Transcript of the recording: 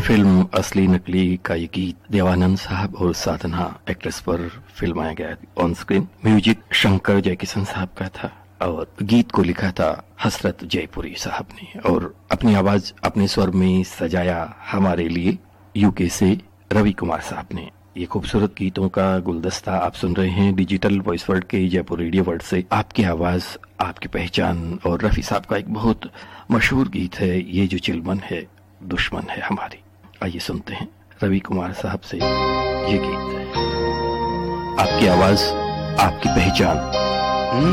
Film असली नकली का ये गीत देवानंद साहब और साधना एक्ट्रेस पर फिल्माया गया on screen. Music Shankar Jaikishan साहब का था और गीत को लिखा था हसरत जयपुरी साहब ने और अपनी आवाज अपने स्वर में सजाया हमारे लिए यूके से रवि कुमार साहब ने। ये खूबसूरत गीतों का गुलदस्ता आप सुन रहे हैं डिजिटल वॉइस वर्ल्ड के जयपुर रेडियो वर्ल्ड से। आपकी आवाज आपकी पहचान और रफी साहब का एक बहुत मशहूर गीत है ये जो चिलमन है दुश्मन है हमारी। आइए सुनते हैं रवि कुमार साहब से ये गीत। आपकी आवाज आपकी पहचान।